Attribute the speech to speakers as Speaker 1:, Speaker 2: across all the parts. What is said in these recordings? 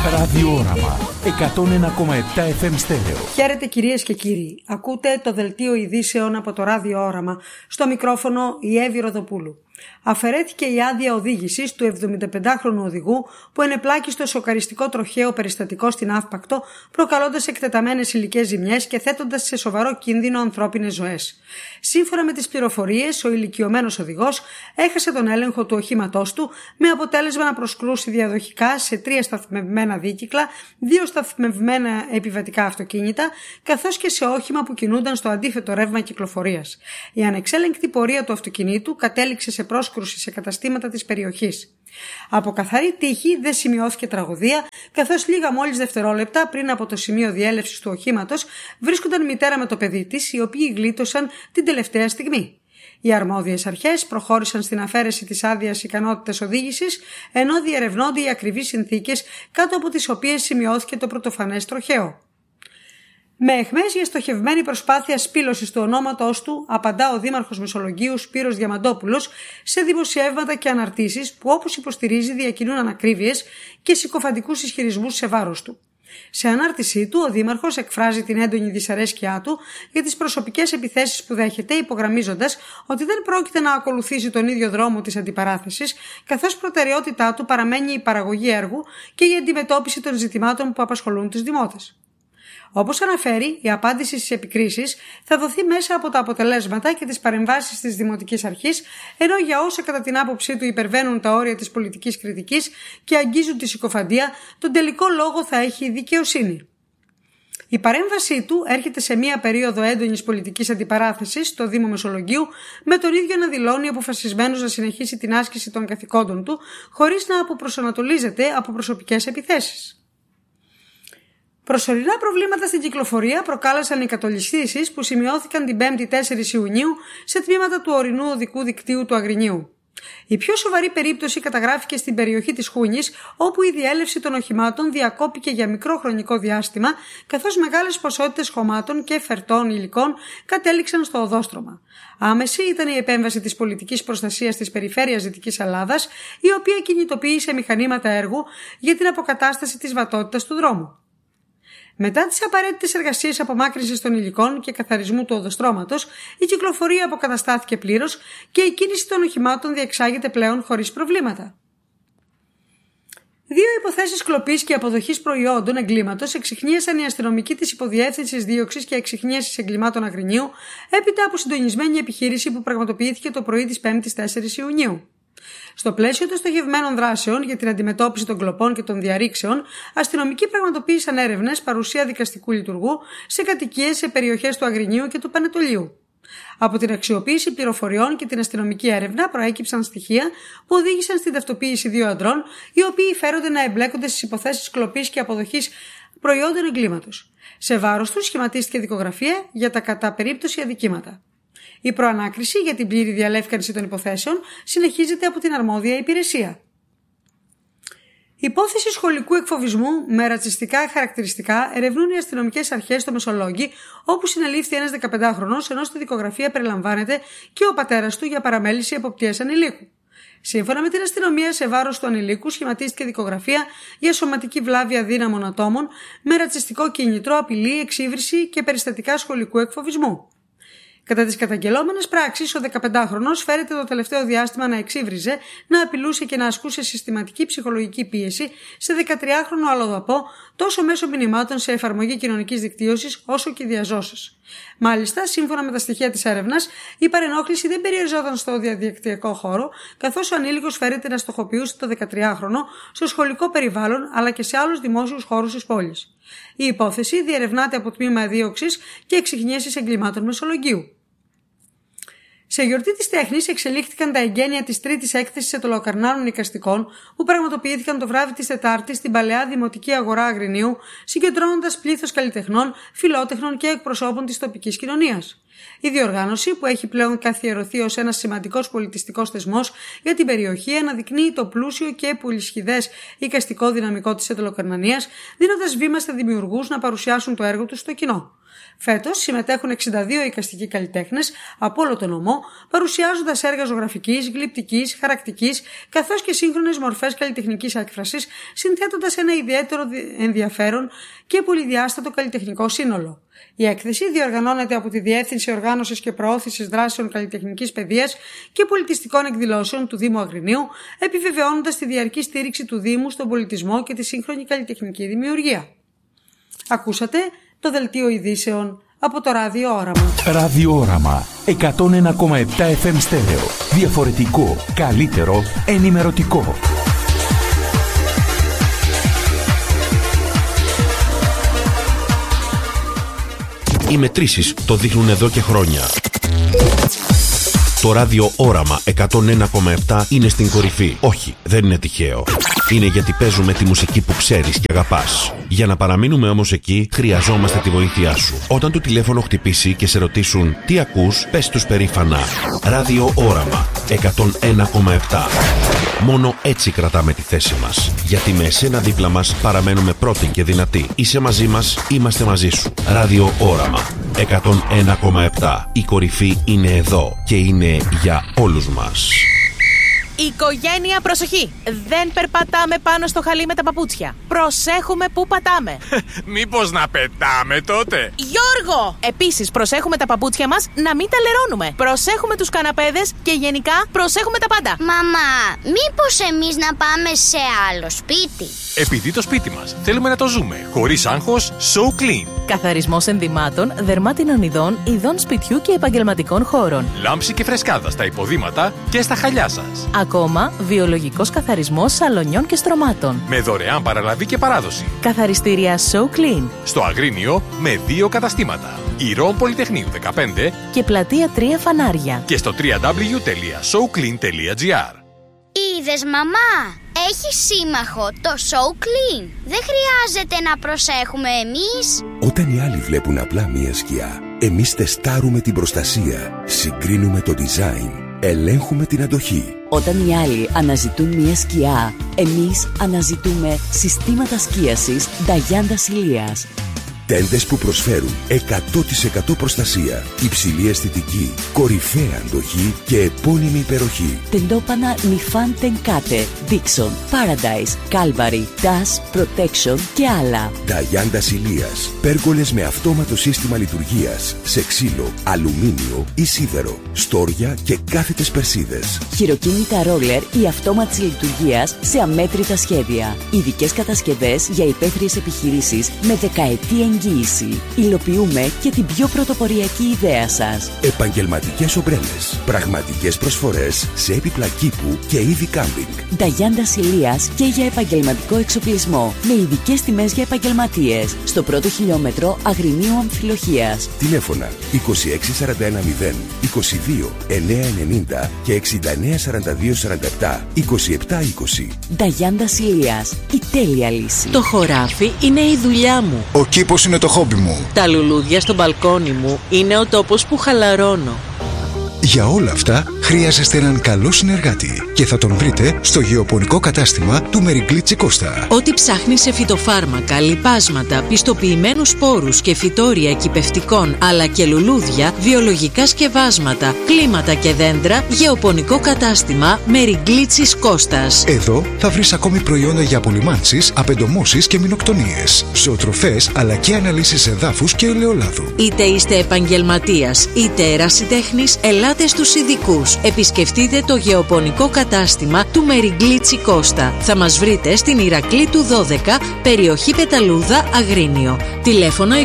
Speaker 1: Ραδιόραμα 101,7 FM στέρεο.
Speaker 2: Χαίρετε κυρίες και κύριοι. Ακούτε το δελτίο ειδήσεων από το Ραδιόραμα. Στο μικρόφωνο η Εύη Ροδοπούλου. Αφαιρέθηκε η άδεια οδήγησης του 75χρονου οδηγού που ενεπλάκη στο σοκαριστικό τροχαίο περιστατικό στην Αύπακτο, προκαλώντας εκτεταμένες υλικές ζημιές και θέτοντας σε σοβαρό κίνδυνο ανθρώπινες ζωές. Σύμφωνα με τις πληροφορίες, ο ηλικιωμένος οδηγός έχασε τον έλεγχο του οχήματός του, με αποτέλεσμα να προσκρούσει διαδοχικά σε 3 σταθμευμένα δίκυκλα, 2 σταθμευμένα επιβατικά αυτοκίνητα, καθώς και σε όχημα που κινούνταν στο αντίθετο ρεύμα κυκλοφορίας. Η ανεξέλεγκτη πορεία του αυτοκινήτου κατέληξε σε πρόσκρουση σε καταστήματα της περιοχής. Από καθαρή τύχη δεν σημειώθηκε τραγωδία, καθώς λίγα μόλις δευτερόλεπτα πριν από το σημείο διέλευσης του οχήματος βρίσκονταν η μητέρα με το παιδί της, οι οποίοι γλίτωσαν την τελευταία στιγμή. Οι αρμόδιες αρχές προχώρησαν στην αφαίρεση της άδειας ικανότητας οδήγησης, ενώ διερευνώνται οι ακριβείς συνθήκες κάτω από τις οποίες σημειώθηκε το πρωτοφανές τροχαίο. Με αιχμές για στοχευμένη προσπάθεια σπήλωσης του ονόματός του, απαντά ο Δήμαρχος Μεσολογγίου Σπύρος Διαμαντόπουλος σε δημοσιεύματα και αναρτήσεις που, όπως υποστηρίζει, διακινούν ανακρίβειες και συκοφαντικούς ισχυρισμούς σε βάρος του. Σε ανάρτησή του, ο Δήμαρχος εκφράζει την έντονη δυσαρέσκειά του για τις προσωπικές επιθέσεις που δέχεται, υπογραμμίζοντας ότι δεν πρόκειται να ακολουθήσει τον ίδιο δρόμο της αντιπαράθεσης, καθώς προτεραιότητά του παραμένει η παραγωγή έργου και η αντιμετώπιση των ζητημάτων που απασχολούν τους δημότες. Όπως αναφέρει, η απάντηση στις επικρίσεις θα δοθεί μέσα από τα αποτελέσματα και τις παρεμβάσεις της Δημοτικής Αρχής, ενώ για όσα κατά την άποψή του υπερβαίνουν τα όρια της πολιτικής κριτικής και αγγίζουν τη συκοφαντία, τον τελικό λόγο θα έχει η δικαιοσύνη. Η παρέμβασή του έρχεται σε μία περίοδο έντονης πολιτικής αντιπαράθεσης στο Δήμο Μεσολογγίου, με τον ίδιο να δηλώνει αποφασισμένος να συνεχίσει την άσκηση των καθηκόντων του, χωρίς να αποπροσανατολίζεται από προσωπικές επιθέσεις. Προσωρινά προβλήματα στην κυκλοφορία προκάλεσαν οι κατολιστήσεις που σημειώθηκαν την 5η 4 Ιουνίου σε τμήματα του ορεινού οδικού δικτύου του Αγρινίου. Η πιο σοβαρή περίπτωση καταγράφηκε στην περιοχή της Χούνης, όπου η διέλευση των οχημάτων διακόπηκε για μικρό χρονικό διάστημα, καθώς μεγάλες ποσότητες χωμάτων και φερτών υλικών κατέληξαν στο οδόστρωμα. Άμεση ήταν η επέμβαση της πολιτικής προστασίας της περιφέρειας Δυτικής Ελλάδας, η οποία κινητοποίησε μηχανήματα έργου για την αποκατάσταση της βατότητας του δρόμου. Μετά τις απαραίτητες εργασίες απομάκρυνσης των υλικών και καθαρισμού του οδοστρώματος, η κυκλοφορία αποκαταστάθηκε πλήρως και η κίνηση των οχημάτων διεξάγεται πλέον χωρίς προβλήματα. 2 υποθέσεις κλοπής και αποδοχής προϊόντων εγκλήματος εξιχνίασαν οι αστυνομικοί της Υποδιεύθυνσης Δίωξης και Εξιχνίασης Εγκλημάτων Αγρινίου, έπειτα από συντονισμένη επιχείρηση που πραγματοποιήθηκε το πρωί της 5ης 4 Ιουνίου. Στο πλαίσιο των στοχευμένων δράσεων για την αντιμετώπιση των κλοπών και των διαρρήξεων, αστυνομικοί πραγματοποίησαν έρευνες παρουσία δικαστικού λειτουργού σε κατοικίες σε περιοχές του Αγρινίου και του Πανετολίου. Από την αξιοποίηση πληροφοριών και την αστυνομική έρευνα προέκυψαν στοιχεία που οδήγησαν στην ταυτοποίηση 2 αντρών, οι οποίοι φέρονται να εμπλέκονται στις υποθέσεις κλοπής και αποδοχής προϊόντων εγκλήματος. Σε βάρος τους σχηματίστηκε δικογραφία για τα κατά περίπτωση αδικήματα. Η προανάκριση για την πλήρη διαλεύκανση των υποθέσεων συνεχίζεται από την αρμόδια υπηρεσία. Υπόθεση σχολικού εκφοβισμού με ρατσιστικά χαρακτηριστικά ερευνούν οι αστυνομικές αρχές στο Μεσολόγγι, όπου συνελήφθη ένας 15χρονος, ενώ στη δικογραφία περιλαμβάνεται και ο πατέρας του για παραμέληση εποπτείας ανηλίκου. Σύμφωνα με την αστυνομία, σε βάρος του ανηλίκου σχηματίστηκε δικογραφία για σωματική βλάβη αδύναμων ατόμων με ρατσιστικό κίνητρο, απειλή, εξύβριση και περιστατικά σχολικού εκφοβισμού. Κατά τις καταγγελόμενες πράξεις, ο 15χρονος φέρεται το τελευταίο διάστημα να εξύβριζε, να απειλούσε και να ασκούσε συστηματική ψυχολογική πίεση σε 13χρονο αλλοδαπό, τόσο μέσω μηνυμάτων σε εφαρμογή κοινωνικής δικτύωσης, όσο και διαζώσεις. Μάλιστα, σύμφωνα με τα στοιχεία της έρευνας, η παρενόχληση δεν περιοριζόταν στο διαδικτυακό χώρο, καθώς ο ανήλικος φέρεται να στοχοποιούσε το 13χρονο στο σχολικό περιβάλλον, αλλά και σε άλλους δημόσιους χώρους της πόλης. Η υπόθεση διερευνάται από τμήμα δίωξης και εξιχνίασης εγκλημάτων Μεσολογγίου. Σε γιορτή της τέχνης εξελίχθηκαν τα εγγένεια της τρίτης έκθεσης ετωλοκαρνάρων εικαστικών που πραγματοποιήθηκαν το βράδυ της Τετάρτης στην παλαιά Δημοτική Αγορά Αγρινίου, συγκεντρώνοντας πλήθος καλλιτεχνών, φιλότεχνων και εκπροσώπων της τοπικής κοινωνίας. Η διοργάνωση, που έχει πλέον καθιερωθεί ως ένας σημαντικός πολιτιστικός θεσμός για την περιοχή, αναδεικνύει το πλούσιο και πολυσχηδές εικαστικό δυναμικό της Ιταλοκαρνανίας, δίνοντας βήμα στα δημιουργούς να παρουσιάσουν το έργο τους στο κοινό. Φέτος συμμετέχουν 62 εικαστικοί καλλιτέχνες από όλο τον νομό, παρουσιάζοντας έργα ζωγραφικής, γλυπτικής, χαρακτικής, καθώς και σύγχρονες μορφές καλλιτεχνικής έκφρασης, συνθέτοντας ένα ιδιαίτερο ενδιαφέρον και πολυδιάστατο καλλιτεχνικό σύνολο. Η έκθεση διοργανώνεται από τη Διεύθυνση Οργάνωσης και Προώθησης Δράσεων Καλλιτεχνικής Παιδείας και Πολιτιστικών Εκδηλώσεων του Δήμου Αγρινίου, επιβεβαιώνοντας τη διαρκή στήριξη του Δήμου στον πολιτισμό και τη σύγχρονη καλλιτεχνική δημιουργία. Ακούσατε το δελτίο ειδήσεων από το Ράδιο Όραμα.
Speaker 1: Ράδιο Όραμα 101,7 FM στέρεο. Διαφορετικό, καλύτερο, ενημερωτικό.
Speaker 3: Οι μετρήσεις το δείχνουν εδώ και χρόνια. Το Ράδιο Όραμα 101,7 είναι στην κορυφή. Όχι, δεν είναι τυχαίο. Είναι γιατί παίζουμε τη μουσική που ξέρεις και αγαπάς. Για να παραμείνουμε όμως εκεί, χρειαζόμαστε τη βοήθειά σου. Όταν το τηλέφωνο χτυπήσει και σε ρωτήσουν τι ακούς, πες τους περήφανα. Ράδιο Όραμα 101,7. Μόνο έτσι κρατάμε τη θέση μας. Γιατί με εσένα δίπλα μας παραμένουμε πρώτοι και δυνατοί. Είσαι μαζί μας, είμαστε μαζί σου. Ράδιο Όραμα 101,7. Η κορυφή είναι εδώ και είναι για όλους μας.
Speaker 4: Οικογένεια, προσοχή! Δεν περπατάμε πάνω στο χαλί με τα παπούτσια. Προσέχουμε πού πατάμε.
Speaker 5: Μήπως να πετάμε τότε?
Speaker 4: Γιώργο! Επίσης, προσέχουμε τα παπούτσια μας να μην τα λερώνουμε. Προσέχουμε τους καναπέδες και γενικά προσέχουμε τα πάντα.
Speaker 6: Μαμά, μήπως εμείς να πάμε σε άλλο σπίτι?
Speaker 5: Επειδή το σπίτι μας θέλουμε να το ζούμε χωρίς άγχος, So Clean.
Speaker 4: Καθαρισμός ενδυμάτων, δερμάτινων ειδών, ειδών σπιτιού και επαγγελματικών χώρων.
Speaker 5: Λάμψη και φρεσκάδα στα υποδήματα και στα χαλιά σας.
Speaker 4: Ακόμα, βιολογικός καθαρισμός σαλονιών και στρωμάτων.
Speaker 5: Με δωρεάν παραλαβή και παράδοση.
Speaker 4: Καθαριστήρια So Clean.
Speaker 5: Στο Αγρίνιο με 2 καταστήματα. Ηρών Πολυτεχνείου 15
Speaker 4: και Πλατεία 3 Φανάρια.
Speaker 5: Και στο www.soclean.gr.
Speaker 6: Είδες, μαμά, έχει σύμμαχο το So Clean. Δεν χρειάζεται να προσέχουμε εμείς.
Speaker 7: Όταν οι άλλοι βλέπουν απλά μία σκιά, εμείς τεστάρουμε την προστασία, συγκρίνουμε το design, ελέγχουμε την αντοχή.
Speaker 8: Όταν οι άλλοι αναζητούν μία σκιά, εμείς αναζητούμε συστήματα σκίασης Νταγιάντα Ηλίας.
Speaker 7: Τέντες που προσφέρουν 100% προστασία, υψηλή αισθητική, κορυφαία αντοχή και επώνυμη υπεροχή.
Speaker 8: Τεντόπανα Νιφάν Τενκάτε, Dixon, Paradise, Calvary, Dash, Protection και άλλα.
Speaker 7: Νταγιάντα Ηλίας. Πέργολες με αυτόματο σύστημα λειτουργίας, σε ξύλο, αλουμίνιο ή σίδερο, στόρια και κάθετες περσίδες.
Speaker 8: Χειροκίνητα ρόλερ ή αυτόματης λειτουργίας σε αμέτρητα σχέδια. Ειδικές κατασκευές για υπαίθριες επιχειρήσεις με δεκαετή εγγύηση. Υλοποιούμε και την πιο πρωτοποριακή ιδέα σας.
Speaker 7: Επαγγελματικές ομπρέλες. Πραγματικές προσφορές σε έπιπλα κήπου και είδη κάμπινγκ.
Speaker 8: Νταγιάντα Ηλίας και για επαγγελματικό εξοπλισμό. Με ειδικές τιμές για επαγγελματίες. Στο πρώτο χιλιόμετρο Αγρινίου Αμφιλοχίας.
Speaker 7: Τηλέφωνα 26410 22 990 και 694247 2720.
Speaker 8: Νταγιάντα Ηλίας. Η τέλεια λύση.
Speaker 9: Το χωράφι είναι η δουλειά μου.
Speaker 10: Ο κήπος είναι το χόμπι μου.
Speaker 9: Τα λουλούδια στο μπαλκόνι μου είναι ο τόπος που χαλαρώνω.
Speaker 10: Για όλα αυτά χρειάζεστε έναν καλό συνεργάτη και θα τον βρείτε στο γεωπονικό κατάστημα του Μεριγκλίτσι Κώστα.
Speaker 9: Ό,τι ψάχνει σε φυτοφάρμακα, λιπάσματα, πιστοποιημένους σπόρους και φυτόρια εκυπευτικών αλλά και λουλούδια, βιολογικά σκευάσματα, κλίματα και δέντρα, γεωπονικό κατάστημα Μεριγκλίτσι Κώστας.
Speaker 10: Εδώ θα βρεις ακόμη προϊόντα για απολυμάνσεις, απεντομώσεις και μηνοκτονίες, ζωοτροφές αλλά και αναλύσεις εδάφους και ελαιολάδου.
Speaker 9: Είτε είστε επαγγελματίας είτε ερασιτέχνης, ελάτε στους ειδικούς. Επισκεφτείτε το γεωπονικό κατάστημα του Μεριγκλίτσι Κώστα. Θα μας βρείτε στην Ηρακλήτου 12, περιοχή Πεταλούδα, Αγρίνιο. Τηλέφωνο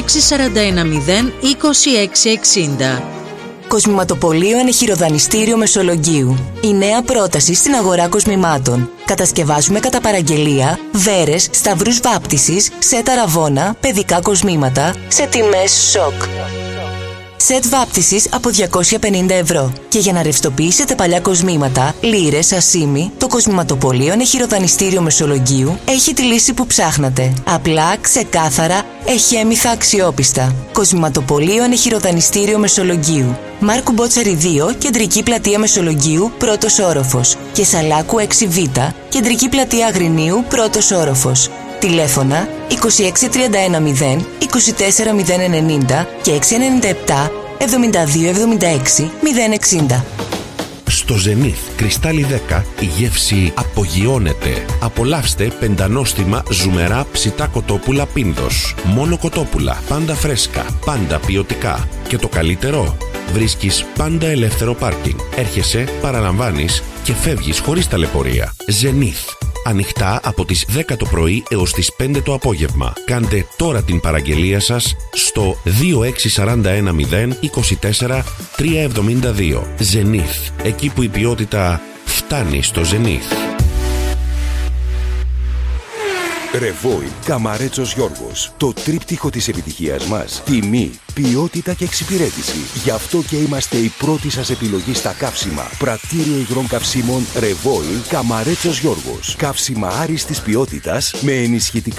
Speaker 9: 26410 2660.
Speaker 11: Κοσμηματοπωλείο Ενεχειροδανιστήριο Μεσολογγίου. Η νέα πρόταση στην αγορά κοσμημάτων. Κατασκευάζουμε κατά παραγγελία βέρες, σταυρούς βάπτισης, σέτα ραβώνα, παιδικά κοσμήματα σε τιμές σοκ. Σετ βάπτισης από 250 ευρώ. Και για να ρευστοποιήσετε παλιά κοσμήματα, λίρες, ασίμι, το Κοσμηματοπωλείο Ενεχειροδανιστήριο Μεσολογγίου έχει τη λύση που ψάχνατε. Απλά, ξεκάθαρα, εχέμηθα, αξιόπιστα. Κοσμηματοπωλείο Ενεχειροδανιστήριο Μεσολογγίου. Μάρκου Μπότσαρη 2, κεντρική πλατεία Μεσολογγίου, πρώτος όροφος. Και Σαλάκου 6Β, κεντρική πλατεία Αγρινίου, πρώτος όροφος. Τηλέφωνα 26310 24090 και 697 7276 060.
Speaker 3: Στο Zenith Κρυστάλλι 10 η γεύση απογειώνεται. Απολαύστε πεντανόστιμα ζουμερά ψητά κοτόπουλα Πίνδος. Μόνο κοτόπουλα, πάντα φρέσκα, πάντα ποιοτικά. Και το καλύτερο, βρίσκεις πάντα ελεύθερο πάρκινγκ. Έρχεσαι, παραλαμβάνεις και φεύγεις χωρίς ταλαιπωρία. Zenith. Ανοιχτά από τις 10 το πρωί έως τις 5 το απόγευμα. Κάντε τώρα την παραγγελία σας στο 26410 24 372. Zenith. Εκεί που η ποιότητα φτάνει στο Zenith.
Speaker 7: Ρεβόιλ Καμαρέτσος Γιώργος. Το τρίπτυχο της επιτυχίας μας. Τιμή, ποιότητα και εξυπηρέτηση. Γι' αυτό και είμαστε η πρώτη σας επιλογή στα καύσιμα. Πρατήριο υγρών καυσίμων Ρεβόιλ Καμαρέτσος Γιώργος. Καύσιμα άριστης ποιότητας με ενισχυτικά